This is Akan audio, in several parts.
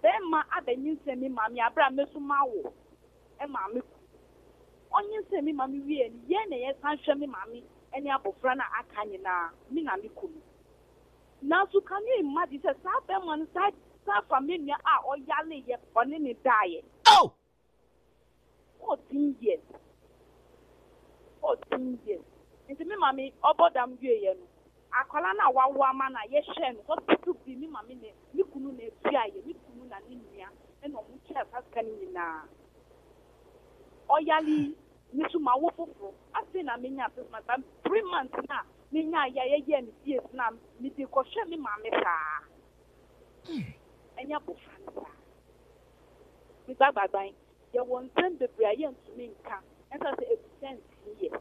Bema abenyin se mi mami abra mesuma wo. E mami. Onyin se mi mami wie ni ye na ye san hwe mi mami eni abofra na aka nyina mi na mi kunu. Na so can you imagine say sa bema no sa family a oyale ye oni ni die. Oh. 14 years. 14 years. Nti mi mami obodam wie ye no. Akwala na wawa ma na ye hwe no hospital bi mi mami ne mi kunu na efia ye mi kunu na ne nua e no mu che fasika ni nyina. Oyali nisu ma wo foforo ase na menya asesma 3 months na menya ye ni years na mi di ko hwe mi mami saa. Enya bofra. Mi bagban ye won tem bebre aye ntumi nka enta se efficiency ye.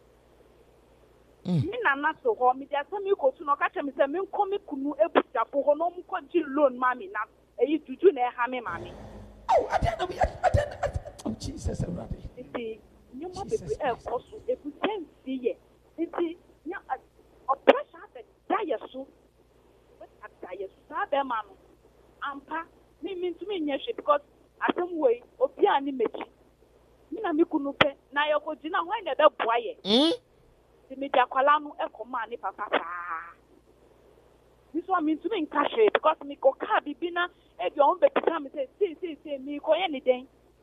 Mi nana so ho mi dia se mi ko tu no ka che mi se mi nko mi kunu ebusafo ho no mu ko ji loan mami na eyi juju na e ha mi mami. Oh, I don't know. Oh, Jesus, everybody. Nti nyoma bebre e ko so efficiency ye. Nti nya operation at die so. At die so sa be ma no. Ampa mi ntumi nya hwe because asem wey obi ani mechi. Mi na mi kunu pe na ye ko jina ho na be boa ye. Media kwala no ekoma ni papa saa. This one means to me cash because me go car bibi na e bi on be pita me say me ko ye ni den.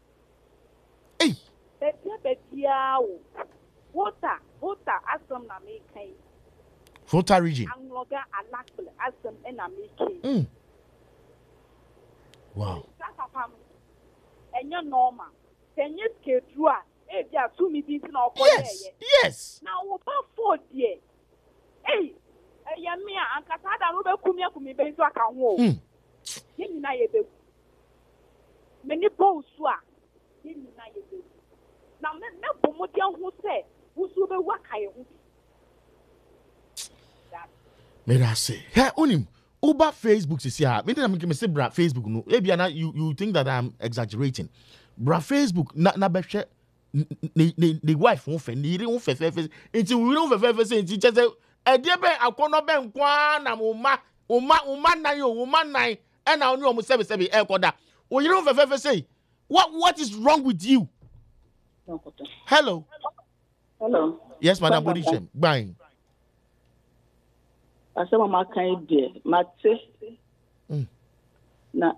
Betia o. Water asem na me kan. Volta region. Angloga alakle asem e na me kan. Wow. Papa enyo normal. Tenye skedua e dia tu mi bi na okoye. Yes. Now we ba for there. Hey, ya me ankasa da no be kumi be nso aka ho. Ye nyina ye be. Me ni bo usu a. Ye nyina ye be. Na me bo mo dia ho se, usu be waka ye ho. Me da say. Hey, unim. Uber Facebook sisi ha. Me say bra Facebook no. Ebia na you think that I'm exaggerating. Bra Facebook na be hwe the wife won fe ni ri won fe enti we won fe say enti che say e de be akono be nkwa na uma nan yo uma nan e na oni o mo sebe e koda o yiri won fe say what is wrong with you? Hello. Yes, madam Bodichem. Bye. Asa mama kan de mate na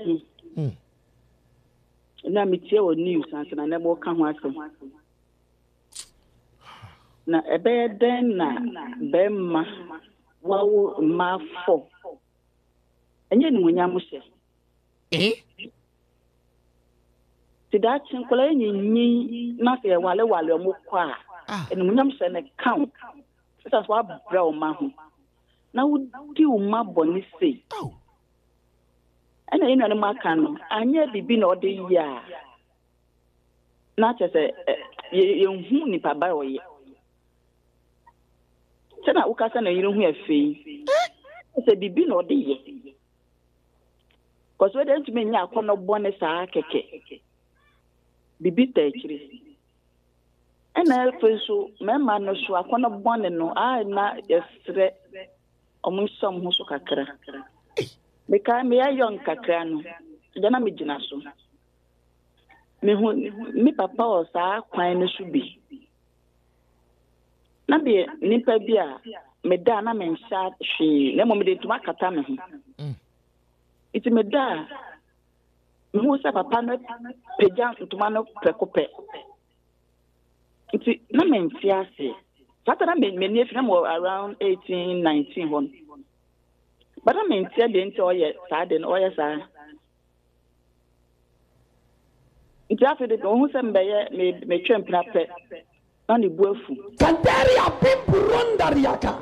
na mitie o news na na bo ka ho asem na ebe den na bemma wawo mafo enye ni munyam hye tidachi nkola enyi na se wale omo kwa eni munyam hye na count sisa so abra o ma ho na wudi o ma boni sei ana inu na maka no anya bibi na ode ya na chese ye hu ni pa ba oye tena ukasa na yiru hu afei se bibi na ode ye cause we don't mean ya kono bone saa keke bibi takiri ana feso mema no so akono bone no na yesre omunsom hu so kakra Because me a young kakrano, Jana Mijinaso. Me papa or sa quine should be. Nabi nipa bia, me da na men shat she, nemo me to makatame. It's me da. Musa papa no pejan to mano precope. It's no men fiase. Father many of them were around 18, 19 one. But I mean, tell the entire sad and all sa. It's after the who send by me champ na pet. On the bufu. Tandaria Pimpurundariaka.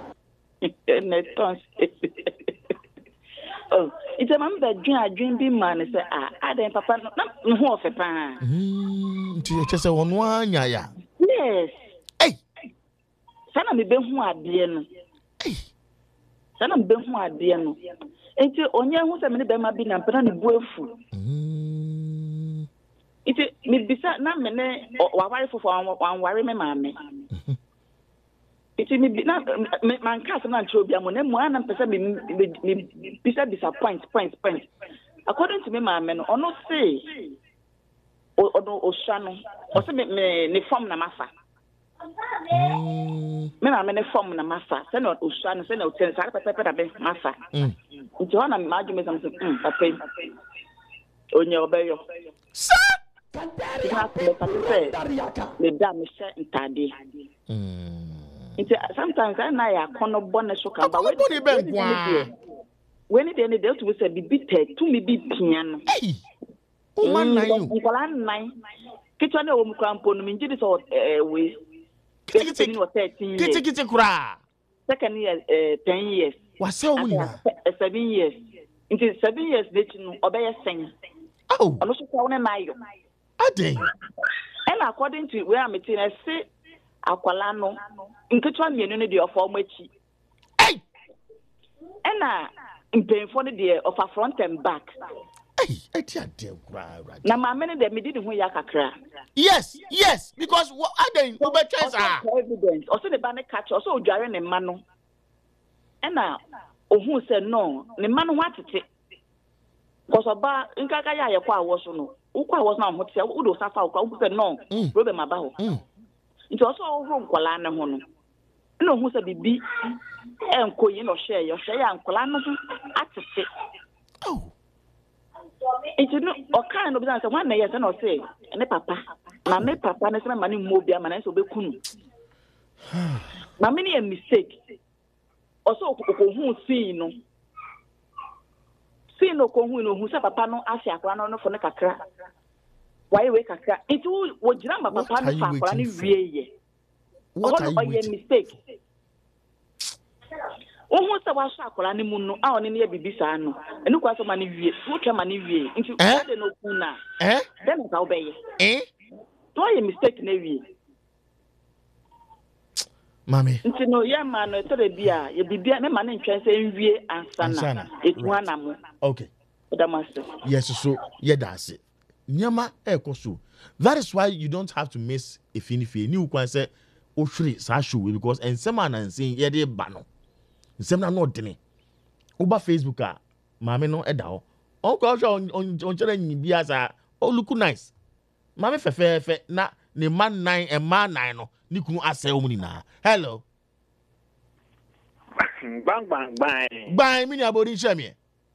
Oh, it's a man that dream be man say I then papa no ho of a pan. Just a one ya. Yes. Hey. Sana me be hu ade no. Hey. Sana be hu ade no. Enti onye hu se me be ma bi na mpana ne buafu. Iti me bisa na me ne waware fofo anware me maame. Iti me na man ka se na ncho bia mo na mu ana pese me bisa disappoint point. according to me mama no ono say osua no o say me form na mafa me mama ne form na mafa say no osua no say no ten sa pepe da be mafa nti ona ma adwuma sam say papa onye obeyo sa me da me share ntade sometimes I na ya kono bone so kan ba when they need to say be to me be piano oh man na you nkola nnan kitwa na wo mu krampo no me ngidi so we kiti kura second year 10 years wase wo na 7 years into 7 years dey no obeye sen oh ono so ko na nayo ade and according to where I'm meeting I say akwala no nketwa mienu ne de ofo machi hey ena mpemfo ne de of front and back hey ati ade kura na ma me ne de me di hu ya kakra yes because what ade you be chance evidence also the ban catch also odware ne ma no ena ohun say no ne ma no watete because oba nkaka ya ye kwa awo so no ukwa awo so na ho te wo do safa ukwa wo say no problem aba ho nti also ohun nkwala ne ho no ena ohun say bibi enkoyi no share ya nkwala no atete oh it's no o kan no be say one year say no say ne papa na me papa ne say ma ne mo bia ma na so be kunu ma me ne mistake also ko hu sin no ko hu no hu say papa no afi akwa no fo ne kakra why we kakra it wo gira ma papa no fa akwa ne wie ye what are you waiting mistake ohun se wa sha akola ni mu no a oni ne bibisa no enu kwa so ma ne wie wo twa ma ne wie nti de no kuna dem ka obeye to ye mistake na wie mami nti no ye ma no to de bia ye bibia me ma ne ntwen se nwie ansana etu anamu okay odamase yes so ye dase nyama ekoso that is why you don't have to miss ifinifi ni ukwan se ohwere sa show because ensema na nsin ye de ba no nsem na no dene uba Facebook a mame no eda ho onko on chere nyibia sa o look nice mame fefefe na ne man 9 e man 9 no ni kunu ase o munina hello bang mini abodi chemie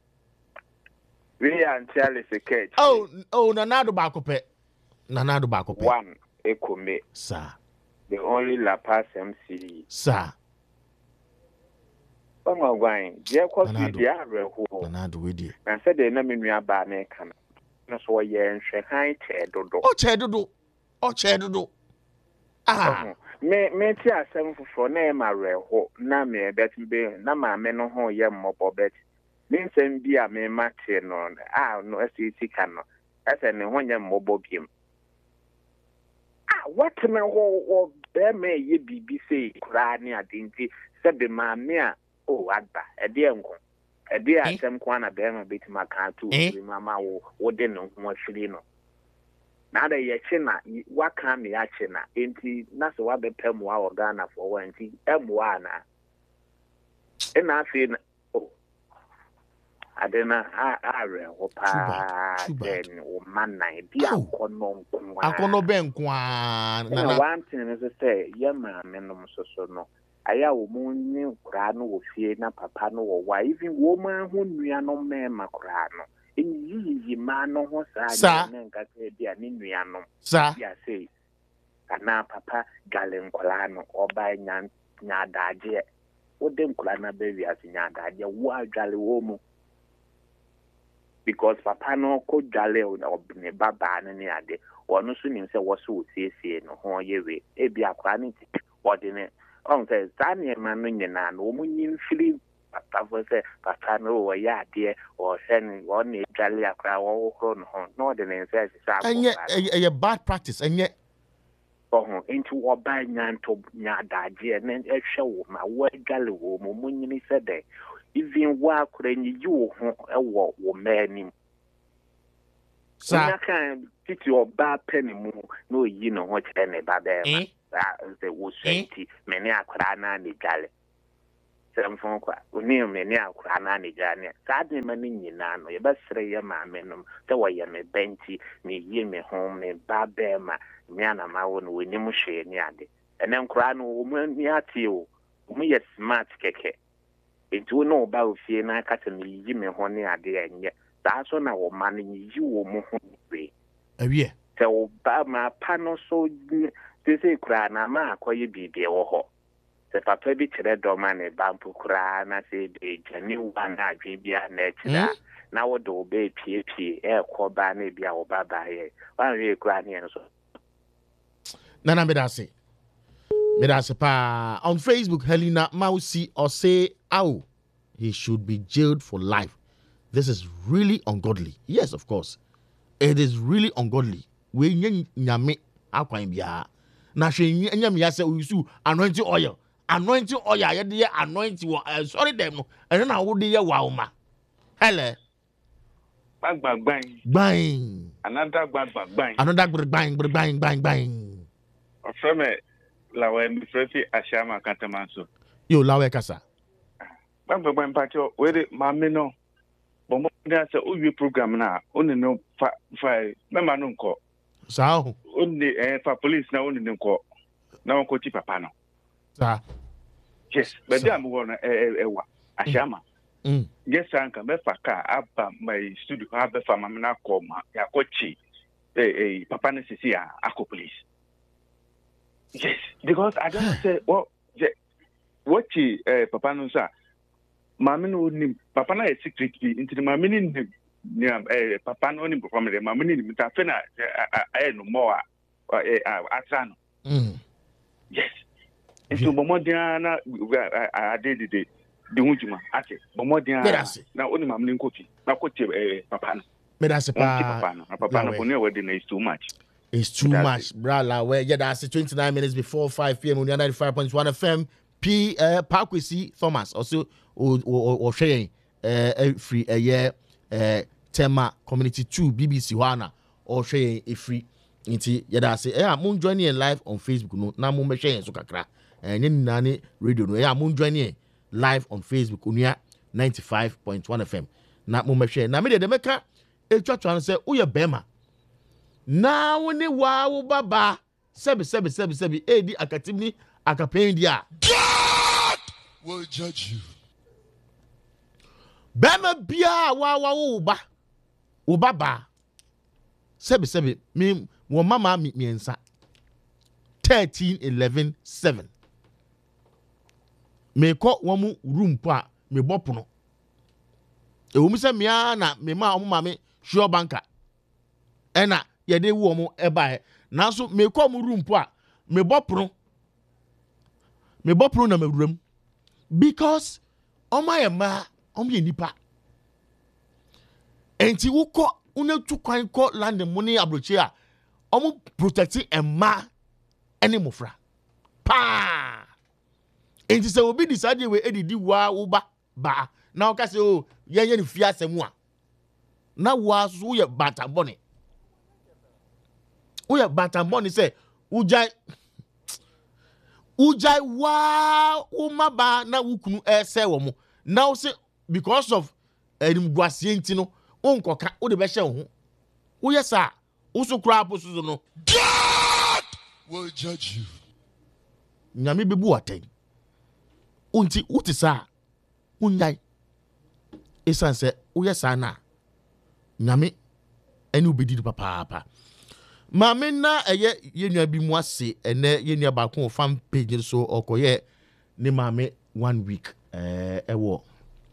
we antiale seket oh nanado ba kope one ekome sir the only La Paz MC sir Bangwang, dear Coffee, dear Reho, Nanado with you. And said the name in your banner can. No, so yen, Shanghai, Chedodo. Oh, Chedodo. Ah, me tia 7 for name a reho, na me bet be, na ma meno ho yam mobobet. Ninsen be a me matchin on, no SEC cannot, as an one yam mobobium. What me ho, there may ye be say, Crani, I didn't said the mamma. Oh, Agba, a dear uncle. A dear some kwana bema bit my car too. Mamma wouldn't know what she know. Now the yachina, what can me yachina? Ain't he? That's what the Pemwa or Ghana for one thing. Emwana. And I feel, oh, I don't know. I real then or man, be a cono. I cono ben kwan. One thing is to say, young man, so no. Aya wo munni kura no wo fie na papa no wo wa even woman ho nua no mema kura no enyi ma no ho sa na nka ke dia ni nua no ya sei ana papa galen kula no oba nya daje wo dem kula na be wi nya daje wo agale wo mu because papa no ko gale o ne baba ne ade wono so nim se wo so siesie no ho yewe e bia kura ni ti ordinary on says Daniel Manunya no munyin fili papa say papa no ya de or send one Italia crowd or no the says and a bad practice and yet into what by nyan to nyadaje and then show my word gallo munyin said that even wa could you wo man sir can fit your bad penny no you know what any bad the was 20 many akrana ni gale Samfon kwa uni meni akura na ne gane saade mani nyina no ye besre ye maame no te wo ye me benti me yie me home me babe ma me ana ma wo no woni mu hwe ni ade ene nkura no wo mu ni ate o wo mu ye smart keke etu no ba ofie na kata me yi me ho ni ade enye saa so na wo ma no yi wo mu ho be awie te wo ba ma pa no so te se kura na ma akoye bibie wo ho se papa bi kire do ma ne bampu kura na se be jani wa na adwe bia na kira na wo do be pie e ko ba na bia wo ba ba ye wa we kura ne so Nana Medase pa on Facebook. Helena Mausi or say, "Oh, he should be jailed for life. This is really ungodly." Yes, of course, it is really ungodly. We nyame akwan bia na hwe nyame ya say usu anointing oil. Anointing oil. Ya de anointing. Sorry them no. And na wo de ye wauma. Hele. Bang. Another bang. Another bang. Ofreme lawe mfrefi ashama kantamanso. Yo lawe kasa. Bang pacho we mame no. Bomo dia se owie program na oni no fa mema no nko. Sao. Oni fa police na oni nko. Na won ko ti papa no. Sa. Yes, but dia mo na ewa ashama. Yes, anka me fa ka aba my studio aba fa mame na ko ma ya ko chi. Papa ne sisi a ako police. Yes, because I don't say what papa no say mama no nim papa na secretly into the mama ni papa no nim perform the mama ni ta fe na no more atrano. Yes. Into bomodia na adede de hunjuma ate bomodia na oni mama ni kofi na kote papa no. Me that's papa no boni we dey is too much. It's too much, brala. Where that's 29 minutes before 5 p.m. on 95.1 FM. Parkwesi Thomas also or sharing free a year Tema Community 2 BBC Wana or sharing a free into yada moon joining live on Facebook no na moon sharing so kakra and nani radio no moon joining live on Facebook unia 95.1 FM na moon share na me de meka e twatwa say uye bema na woni wa wo baba sebi edi akatimni akapendi a God will judge you. Bema bia wa wo baba sebi me wo mama mi ensa 13-11-7 me ko wo mu room po a me bopono e wo mu se me na me ma wo mama sure banker ena yede wo mo eba na so me ko mu room po a me bopro na mewuram because oma ma ye nipa enti wo ko unatu kwan ko land money abrochi a omo protect emma ene mofra pa enti se obi decide we edidi wa wo ba na o ka se o ye ni fi asemu a na wa so ye bata bone uya batamboni say ujai wa umaba na wukunu ese wo mo now say because of enimguasie ntino onkoka wo de be hye ho uye sa usu kra posuzo no God will judge you. Nyame bebu aten unti utisa unyai esanse uye sa na nyame eni ubedi papa Mame na yenua bi mu ase ene yenua ba ko fan page so okoye ne mame 1 week ewo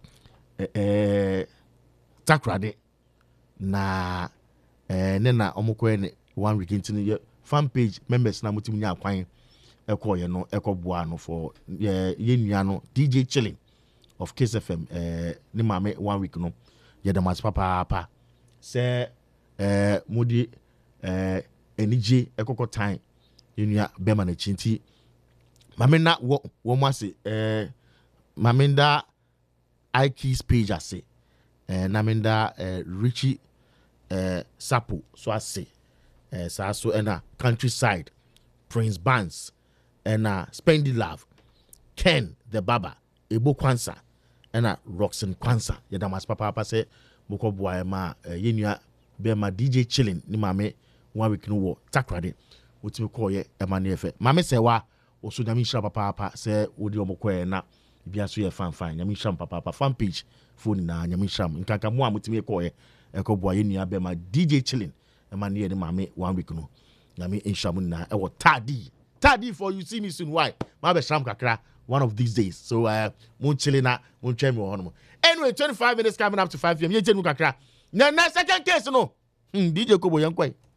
takrade na ne na omokoye ne 1 week intini fan page members na mutim nya akwan ekoye no ekoboa no for yenua no DJ Chilling of Kiss FM ne mame 1 week no ye de mas papa se mudi enije ekoko time yenua bema na chinti mamena wo mase mamenda IK's page ase namenda Richie Sapo so ase sa so ena Countryside Prince Bands ena Spendy Love Ken the Baba Ebo Kwansa ɛna Roxen Kwansa yɛda mas papa sɛ mokɔ boa ma yɛnua bɛma DJ Chilling ni maame 1 week no wɔ Takrade wotimi kɔɔyɛ ɛma ne ɛfɛ maame sɛ wa oso nyame nhyira papa sɛ wodi ɔmokɔɛ na bia so yɛ fan nyame nhyira papa fan page phone na nyame nhyira nkanka mo a motimi kɔɔyɛ ɛkɔ boa yɛnua bɛma DJ Chilling ɛma ne yɛ ne maame 1 week no nyame nhyira mo na ɛwɔ Tadi for you see me soon why ma be sham kakra one of these days so mon chilling na mon try me hono anyway 25 minutes coming up to 5 p.m. ye jenu kakra na second case no DJ Kobo yankwa